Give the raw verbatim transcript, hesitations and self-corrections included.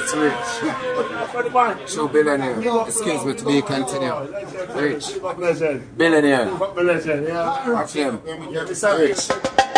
It's Rich. Show billionaire. Excuse me to be continued. Rich. Billionaire. Watch him. Rich.